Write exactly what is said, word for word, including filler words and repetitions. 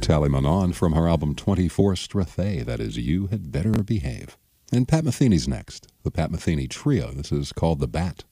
Tally Manon from her album twenty-four Strathay, that is You Had Better Behave. And Pat Metheny's next, the Pat Metheny Trio. This is called The Bat.